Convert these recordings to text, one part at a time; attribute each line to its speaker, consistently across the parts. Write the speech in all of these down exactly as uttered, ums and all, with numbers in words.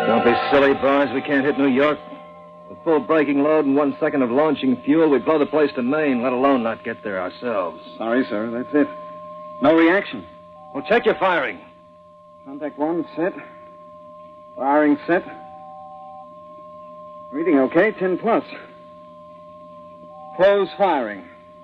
Speaker 1: Don't be silly, Barnes. We can't hit New York. With full braking load and one second of launching fuel, we'd blow the place to Maine, let alone not get there ourselves.
Speaker 2: Sorry, sir. That's it. No reaction.
Speaker 1: Well, check your firing.
Speaker 2: Contact one, set. Firing set. Reading okay, ten plus. Close firing.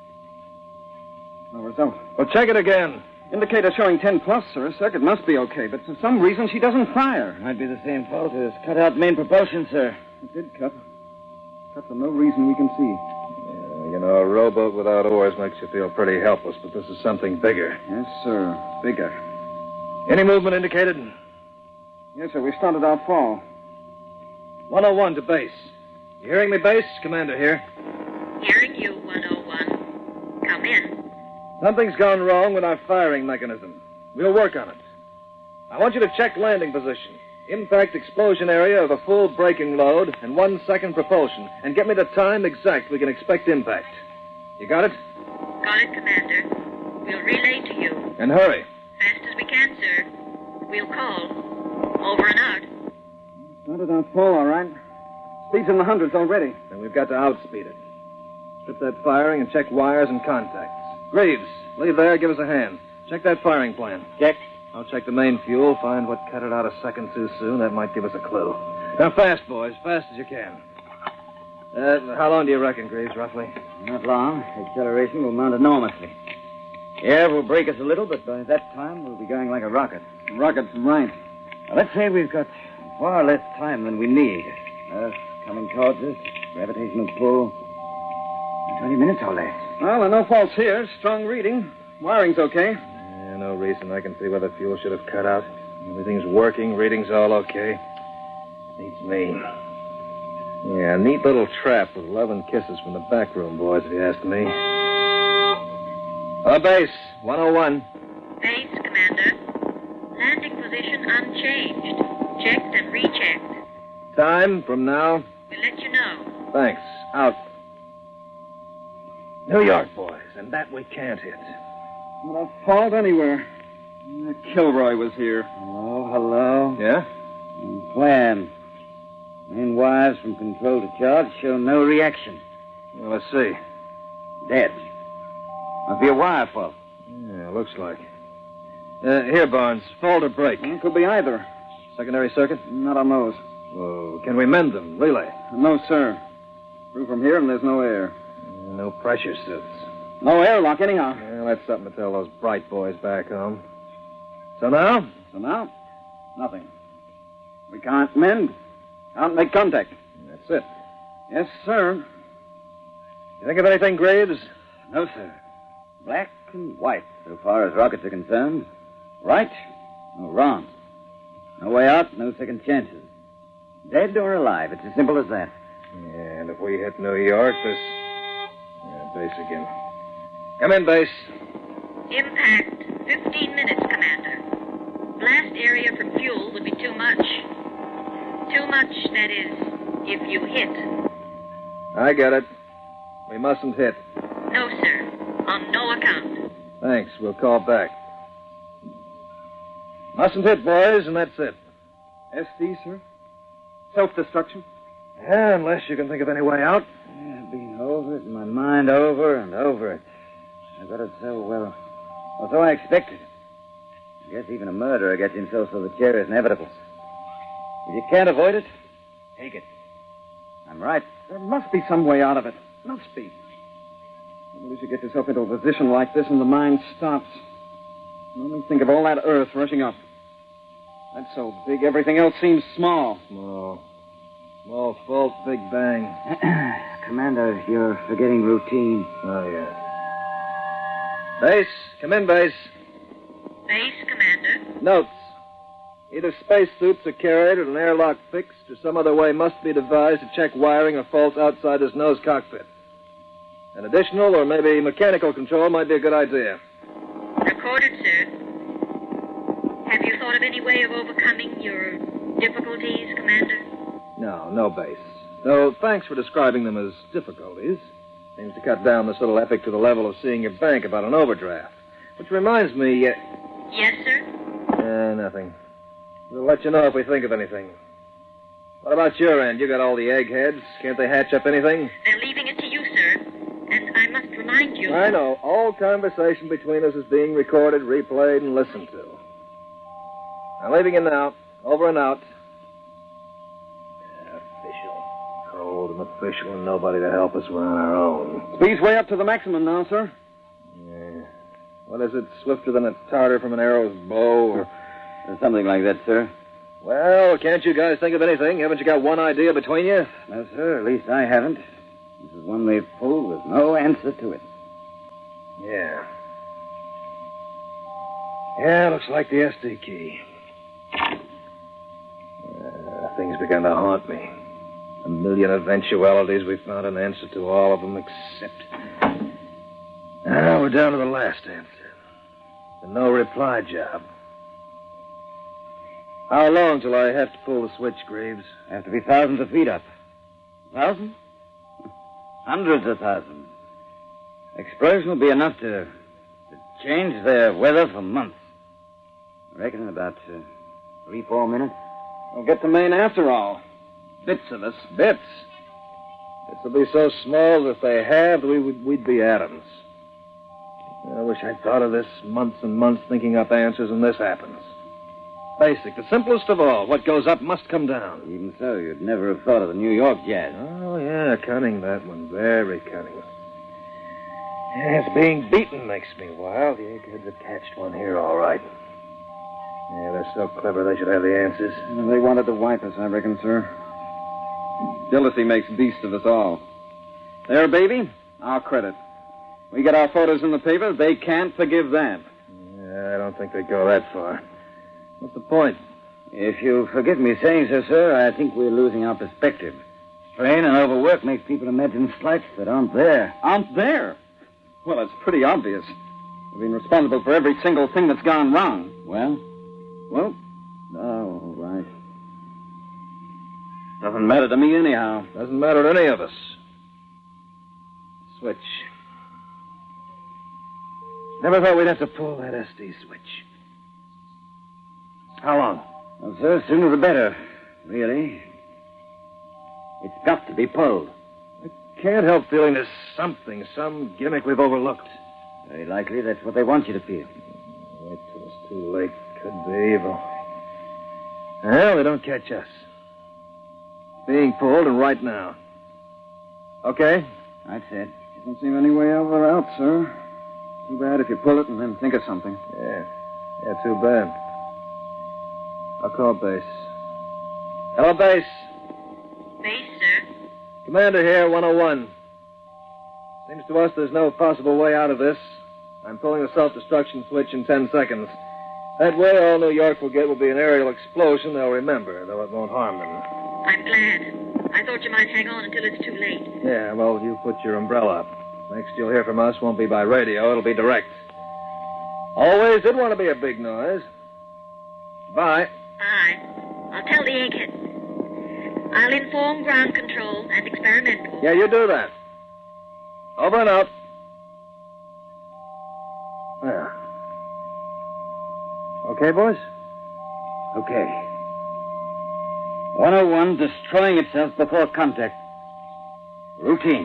Speaker 2: No result.
Speaker 1: Well, check it again.
Speaker 2: Indicator showing ten plus, sir. Circuit must be okay, but for some reason she doesn't fire.
Speaker 3: Might be the same fault as cut out main propulsion, sir.
Speaker 2: It did cut. Cut for no reason we can see.
Speaker 1: Yeah, you know, a rowboat without oars makes you feel pretty helpless, but this is something bigger.
Speaker 2: Yes, sir. Bigger.
Speaker 1: Any movement indicated?
Speaker 2: Yes, sir. We started our fall.
Speaker 1: one oh one to base. You hearing me, base? Commander here.
Speaker 4: Hearing you, one oh one. Come in.
Speaker 1: Something's gone wrong with our firing mechanism. We'll work on it. I want you to check landing position, impact explosion area of a full braking load, and one second propulsion, and get me the time exact we can expect impact. You got it?
Speaker 4: Got it, Commander. We'll relay to you.
Speaker 1: And hurry.
Speaker 4: Fast as we can, sir. We'll call. Over and out.
Speaker 2: Started our fall, all right. Speed's in the hundreds already.
Speaker 1: Then we've got to outspeed it. Strip that firing and check wires and contacts. Greaves, leave there, give us a hand. Check that firing plan.
Speaker 3: Check.
Speaker 1: I'll check the main fuel, find what cut it out a second too soon. That might give us a clue. Now, fast, boys, fast as you can. Uh, how long do you reckon, Greaves, roughly?
Speaker 3: Not long. Acceleration will mount enormously. The air will break us a little, but by that time we'll be going like a rocket.
Speaker 2: Rocket's right.
Speaker 3: Now, let's say we've got far less time than we need. Earth coming towards us, gravitational pull. Twenty minutes or less.
Speaker 2: Well, there are no faults here. Strong reading. Wiring's okay.
Speaker 1: Yeah, no reason I can see why the fuel should have cut out. Everything's working, reading's all okay. Beats me. Yeah, neat little trap with love and kisses from the back room, boys, if you ask me. Hello, base. one oh one.
Speaker 4: Base, Commander. Landing position unchanged. Checked and rechecked.
Speaker 1: Time from now?
Speaker 4: We'll let you know.
Speaker 1: Thanks. Out. New York, boys, and that we can't hit.
Speaker 2: Not a fault anywhere. Uh, Kilroy was here.
Speaker 3: Hello, hello.
Speaker 1: Yeah?
Speaker 3: And plan. Main wires from control to charge show no reaction.
Speaker 1: Well, let's see.
Speaker 3: Dead. Must be a wire fault.
Speaker 1: Yeah, looks like. Uh, here, Barnes. Fault or break?
Speaker 2: Well, could be either.
Speaker 1: Secondary circuit?
Speaker 2: Not on those.
Speaker 1: Well, can we mend them? Relay?
Speaker 2: No, sir. Through from here and there's no air.
Speaker 1: Uh, no pressure suits.
Speaker 2: No airlock, anyhow.
Speaker 1: Well, that's something to tell those bright boys back home. So now?
Speaker 2: So now, nothing. We can't mend. Can't make contact.
Speaker 1: That's it.
Speaker 2: Yes, sir.
Speaker 1: You think of anything, Graves?
Speaker 3: No, sir. Black and white, so far as rockets are concerned. Right or wrong. No way out, no second chances. Dead or alive, it's as simple as that.
Speaker 1: Yeah, and if we hit New York, this... Yeah, base again. Come in, base.
Speaker 4: Impact. Fifteen minutes, Commander. Blast area from fuel would be too much. Too much, that is, if you hit.
Speaker 1: I get it. We mustn't hit.
Speaker 4: No, sir. On no account.
Speaker 1: Thanks. We'll call back. Mustn't hit, boys, and that's it.
Speaker 2: S D, sir? Self-destruction?
Speaker 1: Yeah, unless you can think of any way out.
Speaker 3: Yeah, I've been over it in my mind over and over it. I got it so well. Well, so I expected. I guess even a murderer gets himself so the chair is inevitable. If you can't avoid it, take it. I'm right.
Speaker 2: There must be some way out of it. Must be. At least you get yourself into a position like this and the mind stops. Only think of all that earth rushing up. That's so big, everything else seems small.
Speaker 1: Small. Small fault, big bang.
Speaker 3: Commander, you're forgetting routine.
Speaker 1: Oh, yeah. Base. Come in, base.
Speaker 4: Base, Commander.
Speaker 1: Notes. Either spacesuits are carried or an airlock fixed, or some other way must be devised to check wiring or faults outside his nose cockpit. An additional or maybe mechanical control might be a good idea.
Speaker 4: Recorded, sir. Have you thought of any way of overcoming your difficulties, Commander?
Speaker 1: No, no base. Though, thanks for describing them as difficulties. Seems to cut down this little epic to the level of seeing your bank about an overdraft. Which reminds me... Uh...
Speaker 4: Yes, sir?
Speaker 1: Uh, nothing. We'll let you know if we think of anything. What about your end? You got all the eggheads. Can't they hatch up anything?
Speaker 4: They're leaving it to you, sir. And I must remind you...
Speaker 1: I know. All conversation between us is being recorded, replayed, and listened to. I'm leaving you now. Over and out. Yeah, official. Cold and official and nobody to help us. We're on our own.
Speaker 2: Speed's way up to the maximum now, sir.
Speaker 1: Yeah. What is it? Swifter than a tartar from an arrow's bow or...
Speaker 3: Something like that, sir.
Speaker 1: Well, can't you guys think of anything? Haven't you got one idea between you?
Speaker 3: No, sir. At least I haven't. This is one they've pulled with no answer to it.
Speaker 1: Yeah. Yeah, looks like the S D key. Uh, things began to haunt me. A million eventualities. We found an answer to all of them except... Now we're down to the last answer. The no reply job. How long till I have to pull the switch, Greaves?
Speaker 3: Have to be thousands of feet up. Thousands? Hundreds of thousands. Explosion will be enough to, to change their weather for months. I reckon in about uh, three, four minutes.
Speaker 2: We'll get the main after all. Bits of us.
Speaker 1: Bits. Bits will be so small that if they halved, we would, we'd be atoms. I wish I'd thought of this months and months thinking up answers, and this happens. Basic, the simplest of all. What goes up must come down.
Speaker 3: Even so, you'd never have thought of the New York jazz.
Speaker 1: Oh, yeah, cunning, that one. Very cunning. Yes, being beaten makes me wild. The eggheads have catched one here, all right. Yeah, they're so clever they should have the answers.
Speaker 2: They wanted to wipe us, I reckon, sir. Jealousy makes beasts of us all. There, baby, our credit. We get our photos in the paper, they can't forgive that.
Speaker 1: Yeah, I don't think they'd go that far. What's the point?
Speaker 3: If you forgive me saying so, sir, I think we're losing our perspective. Strain and overwork make people imagine slights that aren't there.
Speaker 2: Aren't there? Well, it's pretty obvious. We've been responsible for every single thing that's gone wrong.
Speaker 3: Well?
Speaker 2: Well,
Speaker 3: Oh, all right.
Speaker 2: doesn't matter to me anyhow.
Speaker 1: Doesn't matter to any of us. Switch. Never thought we'd have to pull that S D switch. How long?
Speaker 3: Well, sir, sooner the better, really. It's got to be pulled.
Speaker 1: I can't help feeling there's something, some gimmick we've overlooked.
Speaker 3: Very likely that's what they want you to feel.
Speaker 1: Wait till it's too late. Could be evil. Well, they don't catch us. Being pulled, and right now. Okay?
Speaker 3: That's it.
Speaker 2: Doesn't seem any way over or out, sir. Too bad if you pull it and then think of something.
Speaker 1: Yeah. Yeah, too bad. I'll call base. Hello, base.
Speaker 4: Base, sir.
Speaker 1: Commander here, one oh one. Seems to us there's no possible way out of this. I'm pulling the self-destruction switch in ten seconds. That way, all New York will get will be an aerial explosion they'll remember, though it won't harm them.
Speaker 4: I'm glad. I thought you might hang on until it's too late.
Speaker 1: Yeah, well, you put your umbrella up. Next you'll hear from us won't be by radio, it'll be direct. Always did want to be a big noise. Bye.
Speaker 4: Bye. I'll tell the eggheads. I'll inform ground control and experimental.
Speaker 1: Yeah, you do that. Over and out. There. Okay, boys?
Speaker 3: Okay. one oh one destroying itself before contact. Routine.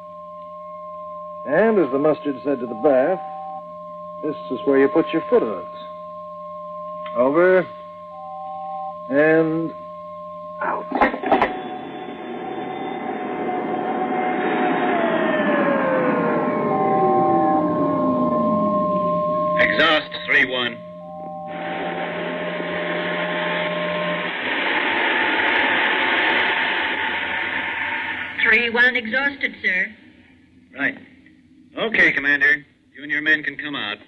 Speaker 1: And as the mustard said to the bath, this is where you put your foot on it. Over and out.
Speaker 5: Exhaust three one.
Speaker 4: three one exhausted, sir.
Speaker 5: Right. Okay, Commander. You and your men can come out.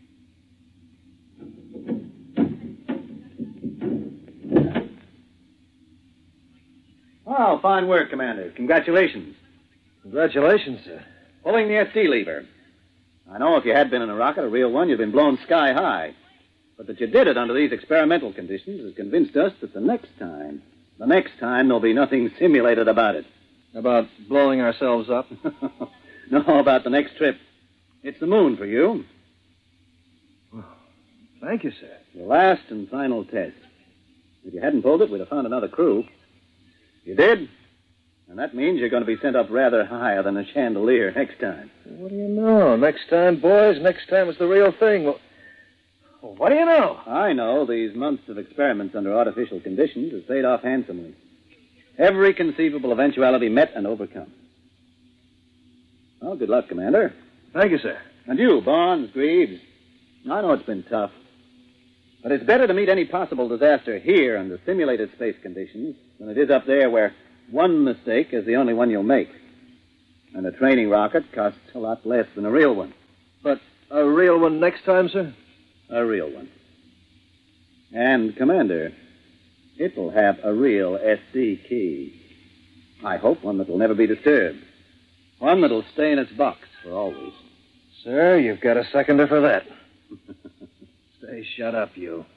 Speaker 2: Oh, fine work, Commander. Congratulations.
Speaker 1: Congratulations, sir.
Speaker 2: Pulling the S D lever. I know if you had been in a rocket, a real one, you'd been blown sky high. But that you did it under these experimental conditions has convinced us that the next time, the next time, there'll be nothing simulated about it.
Speaker 1: About blowing ourselves up?
Speaker 2: No, about the next trip. It's the moon for you.
Speaker 1: Thank you, sir.
Speaker 2: The last and final test. If you hadn't pulled it, we'd have found another crew.
Speaker 6: You did? And that means you're going to be sent up rather higher than a chandelier next time.
Speaker 1: What do you know? Next time, boys, next time it's the real thing. Well, what do you know?
Speaker 6: I know these months of experiments under artificial conditions have paid off handsomely. Every conceivable eventuality met and overcome. Well, good luck, Commander.
Speaker 1: Thank you, sir.
Speaker 6: And you, Barnes, Greaves. I know it's been tough. But it's better to meet any possible disaster here under simulated space conditions than it is up there where one mistake is the only one you'll make. And a training rocket costs a lot less than a real one.
Speaker 1: But a real one next time, sir?
Speaker 6: A real one. And, Commander, it will have a real S D key. I hope one that will never be disturbed. One that'll stay in its box for always.
Speaker 1: Sir, you've got a seconder for that. Stay shut up, you.